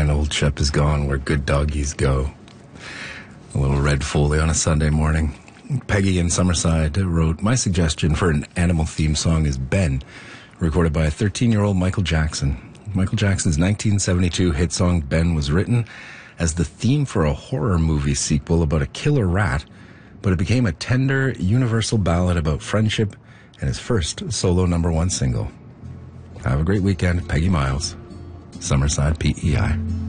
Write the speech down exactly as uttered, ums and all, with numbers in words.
fine old ship is gone where good doggies go. A little Red Foley on a Sunday morning. Peggy in Summerside wrote, my suggestion for an animal theme song is Ben, recorded by a thirteen-year-old Michael Jackson. Michael Jackson's nineteen seventy-two hit song Ben was written as the theme for a horror movie sequel about a killer rat, but it became a tender, universal ballad about friendship and his first solo number one single. Have a great weekend. Peggy Miles, Summerside P E I.